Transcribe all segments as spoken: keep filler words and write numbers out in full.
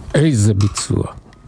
איזה ביצוע.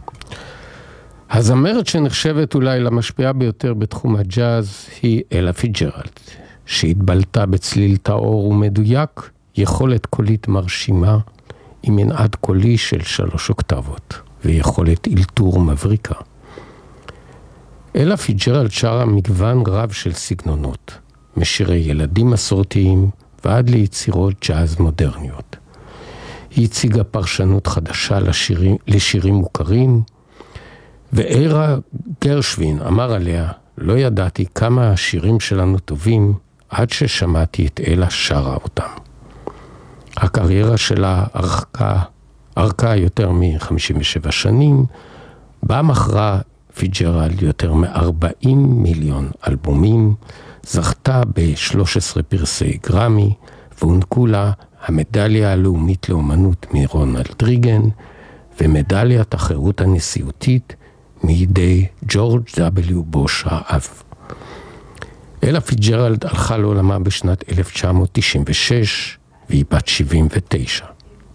הזמרת שנחשבת אולי למשפיעה ביותר בתחום הג'אז היא אלה פיג'רלד, שהתבלטה בצליל טהור ומדויק, יכולת קולית מרשימה, עם מנעד קולי של שלוש אוקטבות, ויכולת אילתור מבריקה. אלה פיג'רלד שרה מגוון רב של סגנונות, משירי ילדים מסורתיים ועד ליצירות ג'אז מודרניות. היא הציגה פרשנות חדשה לשירים, לשירים מוכרים, ואירה גרשווין אמר עליה, לא ידעתי כמה השירים שלנו טובים עד ששמעתי את אלה שרה אותם. הקריירה שלה ארכה, ארכה יותר מ-חמישים ושבע שנים, בה מכרה פיג'רלד יותר מ-ארבעים מיליון אלבומים, זכתה ב-שלושה עשר פרסי גרמי, והונקו לה המדליה הלאומית לאומנות מרונלד ריגן, ומדליית החירות הנשיאותית מידי ג'ורג' דאבליו בוש האב. אלה פיג'רלד הלכה לעולמה בשנת אלף תשע מאות תשעים ושש, והיא בת שבעים ותשע.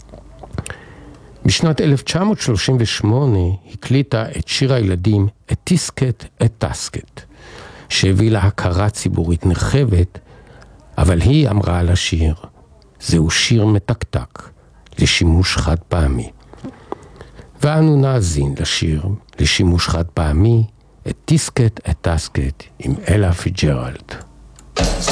בשנת אלף תשע מאות שלושים ושמונה הקליטה את שיר הילדים את טיסקט את טסקט, שהביא לה הכרה ציבורית נרחבת, אבל היא אמרה על השיר, זהו שיר מתקתק, לשימוש חד פעמי. ואנו נאזין לשיר, לשימוש חד פעמי, את טיסקט את טסקט עם אלה פיג'רלד.